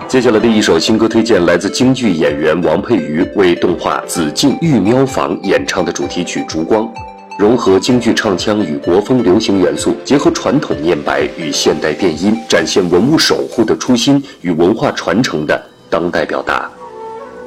接下来的一首新歌推荐来自京剧演员王佩瑜为动画《紫禁御喵坊》演唱的主题曲《烛光》，融合京剧唱腔与国风流行元素，结合传统念白与现代电音，展现文物守护的初心与文化传承的当代表达。